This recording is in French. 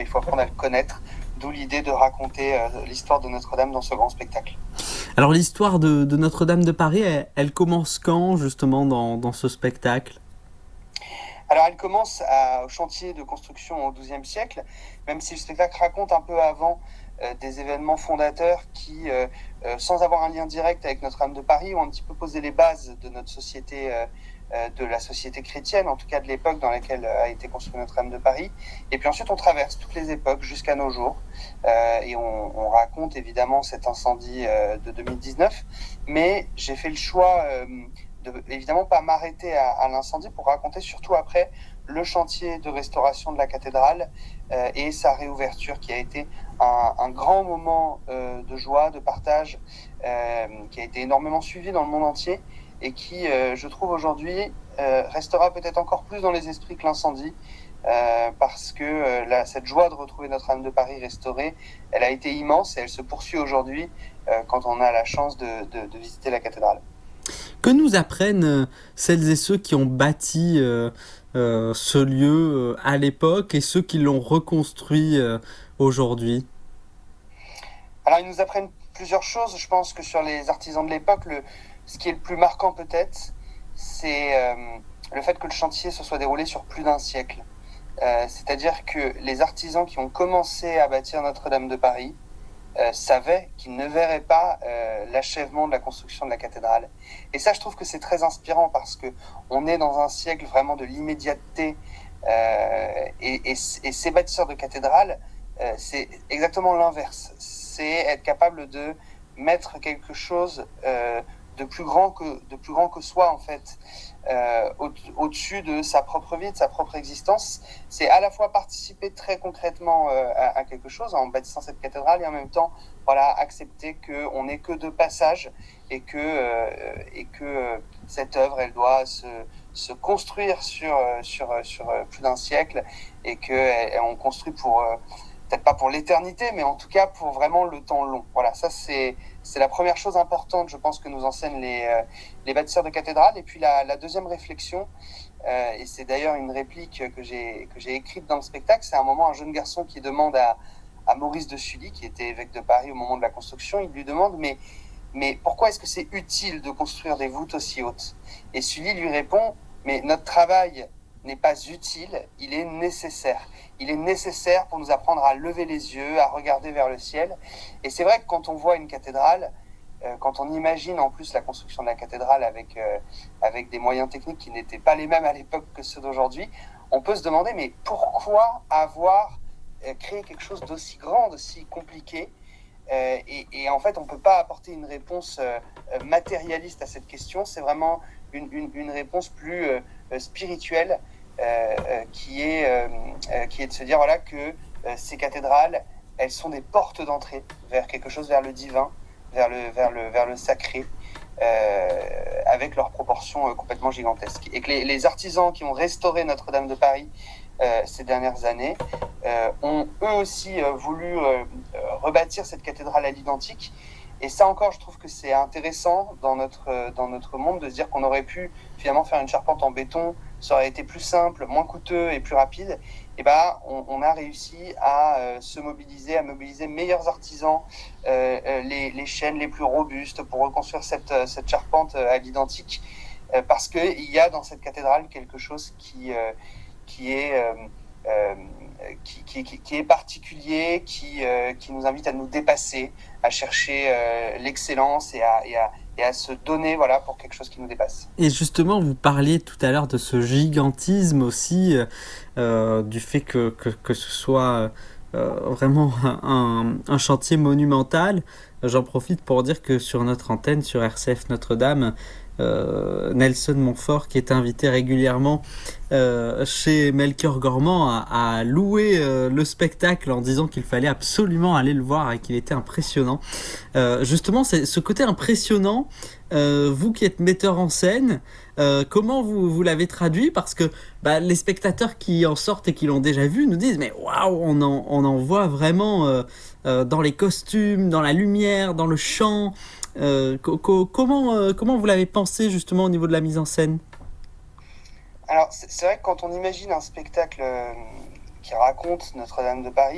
il faut apprendre à le connaître, d'où l'idée de raconter l'histoire de Notre-Dame dans ce grand spectacle. Alors l'histoire de Notre-Dame de Paris, elle commence quand justement dans ce spectacle ? Alors elle commence au chantier de construction au XIIe siècle, même si le spectacle raconte un peu avant des événements fondateurs qui, sans avoir un lien direct avec Notre-Dame de Paris, ont un petit peu posé les bases de notre société, de la société chrétienne, en tout cas de l'époque dans laquelle a été construite Notre-Dame de Paris. Et puis ensuite on traverse toutes les époques jusqu'à nos jours, et on raconte évidemment cet incendie de 2019, mais j'ai fait le choix de évidemment pas m'arrêter à l'incendie pour raconter surtout après le chantier de restauration de la cathédrale et sa réouverture qui a été un grand moment de joie, de partage, qui a été énormément suivi dans le monde entier et qui, je trouve aujourd'hui, restera peut-être encore plus dans les esprits que l'incendie, parce que cette joie de retrouver Notre-Dame de Paris restaurée, elle a été immense et elle se poursuit aujourd'hui quand on a la chance de visiter la cathédrale. Que nous apprennent celles et ceux qui ont bâti ce lieu à l'époque et ceux qui l'ont reconstruit aujourd'hui ? Alors ils nous apprennent plusieurs choses. Je pense que sur les artisans de l'époque, ce qui est le plus marquant peut-être, c'est le fait que le chantier se soit déroulé sur plus d'un siècle. C'est-à-dire que les artisans qui ont commencé à bâtir Notre-Dame de Paris savaient qu'ils ne verraient pas l'achèvement de la construction de la cathédrale. Et ça, je trouve que c'est très inspirant parce que on est dans un siècle vraiment de l'immédiateté, et ces bâtisseurs de cathédrales, c'est exactement l'inverse. C'est être capable de mettre quelque chose de plus grand que soi en fait, au-dessus de sa propre vie, de sa propre existence. C'est à la fois participer très concrètement à quelque chose en bâtissant cette cathédrale et en même temps accepter qu'on n'est que de passage et que cette œuvre elle doit se construire sur plus d'un siècle et qu'on construit pour peut-être pas pour l'éternité, mais en tout cas pour vraiment le temps long. Voilà, ça c'est la première chose importante, je pense, que nous enseignent les bâtisseurs de cathédrales. Et puis la deuxième réflexion, et c'est d'ailleurs une réplique que j'ai écrite dans le spectacle, c'est un moment, un jeune garçon qui demande à Maurice de Sully, qui était évêque de Paris au moment de la construction, il lui demande mais pourquoi est-ce que c'est utile de construire des voûtes aussi hautes ? Et Sully lui répond, mais notre travail n'est pas utile, il est nécessaire. Il est nécessaire pour nous apprendre à lever les yeux, à regarder vers le ciel. Et c'est vrai que quand on voit une cathédrale, quand on imagine en plus la construction de la cathédrale avec des moyens techniques qui n'étaient pas les mêmes à l'époque que ceux d'aujourd'hui, on peut se demander mais pourquoi avoir créé quelque chose d'aussi grand, d'aussi compliqué ? Et en fait, on ne peut pas apporter une réponse matérialiste à cette question. C'est vraiment une réponse plus spirituelle qui est de se dire que ces cathédrales, elles sont des portes d'entrée vers quelque chose, vers le divin, vers le sacré, avec leurs proportions complètement gigantesques. Et que les artisans qui ont restauré Notre-Dame de Paris ces dernières années ont eux aussi voulu rebâtir cette cathédrale à l'identique. Et ça encore, je trouve que c'est intéressant dans notre monde de se dire qu'on aurait pu finalement faire une charpente en béton, ça aurait été plus simple, moins coûteux et plus rapide. Et on a réussi à se mobiliser, à mobiliser meilleurs artisans, les chaînes les plus robustes pour reconstruire cette charpente à l'identique, parce qu'il y a dans cette cathédrale quelque chose qui est particulier, qui nous invite à nous dépasser, à chercher l'excellence et à se donner pour quelque chose qui nous dépasse. Et justement, vous parliez tout à l'heure de ce gigantisme aussi, du fait que ce soit vraiment un chantier monumental. J'en profite pour dire que sur notre antenne, sur RCF Notre-Dame, Nelson Montfort, qui est invité régulièrement chez Melchior Gormand, a loué le spectacle en disant qu'il fallait absolument aller le voir et qu'il était impressionnant. Justement, c'est ce côté impressionnant, vous qui êtes metteur en scène, comment vous l'avez traduit ? Parce que les spectateurs qui en sortent et qui l'ont déjà vu nous disent mais waouh, on en voit vraiment dans les costumes, dans la lumière, dans le chant. Comment vous l'avez pensé justement au niveau de la mise en scène ? Alors c'est vrai que quand on imagine un spectacle qui raconte Notre-Dame de Paris,